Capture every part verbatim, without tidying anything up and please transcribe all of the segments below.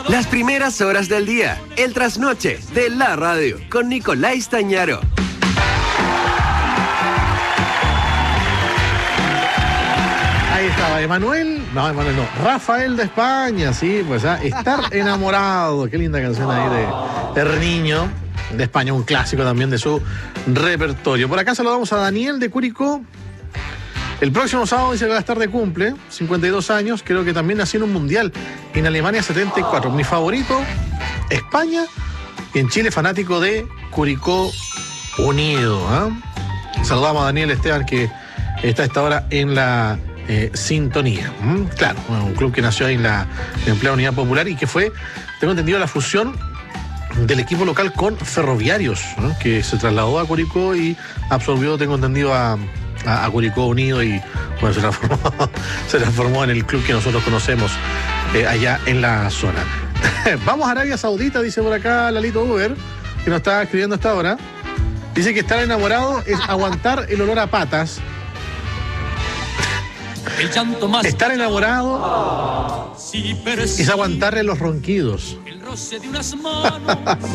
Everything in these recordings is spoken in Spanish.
Las primeras horas del día, el trasnoche de la radio, con Nicolás Stañaro. Ahí estaba Emanuel, no, Emanuel no, Rafael de España, sí, pues a Estar Enamorado, qué linda canción ahí de El Niño, de España, un clásico también de su repertorio. Por acá saludamos a Daniel de Curicó. El próximo sábado dice que va a estar de cumple, cincuenta y dos años, creo que también nació en un mundial, en Alemania setenta y cuatro. Mi favorito, España, y en Chile fanático de Curicó Unido. ¿eh? Saludamos a Daniel Esteban, que está a esta hora en la eh, sintonía. ¿Mm? Claro, un club que nació ahí en la en plena Unidad Popular y que fue, tengo entendido, la fusión del equipo local con Ferroviarios, ¿no? Que se trasladó a Curicó y absorbió, tengo entendido, a... A, a Curicó Unido y bueno, se transformó, se transformó en el club que nosotros conocemos eh, allá en la zona. Vamos a Arabia Saudita, dice por acá Lalito Uber, que nos está escribiendo a esta hora. Dice que estar enamorado es aguantar el olor a patas. El llanto más estar enamorado es aguantarle los ronquidos. De unas manos,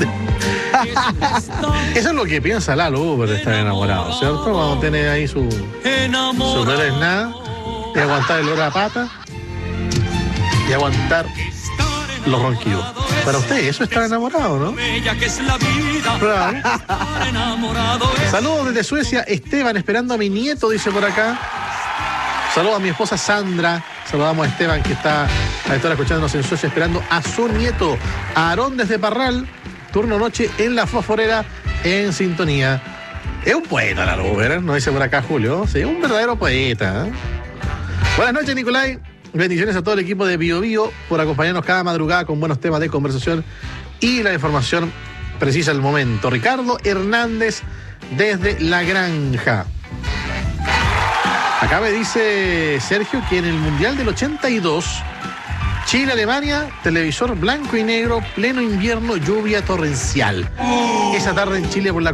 eso es lo que piensa Lalo Uber de estar enamorado, ¿cierto? Cuando tiene ahí su su nada y aguantar el olor a pata y aguantar los ronquidos. Para usted eso es estar enamorado, ¿no? Claro. Saludos desde Suecia, Esteban, esperando a mi nieto, dice por acá. Saludos a mi esposa Sandra. Saludamos a Esteban, que está a esta hora escuchándonos en Suecia, esperando a su nieto, Aarón desde Parral, turno noche en la Fosforera, en sintonía. Es un poeta, la Uber, ¿no? Dice por acá Julio. Sí, un verdadero poeta. ¿eh? Buenas noches, Nicolás. Bendiciones a todo el equipo de Bio Bio por acompañarnos cada madrugada con buenos temas de conversación y la información precisa al momento. Ricardo Hernández desde La Granja. Acá me dice Sergio que en el Mundial del ochenta y dos, Chile-Alemania, televisor blanco y negro, pleno invierno, lluvia torrencial. Esa tarde en Chile por la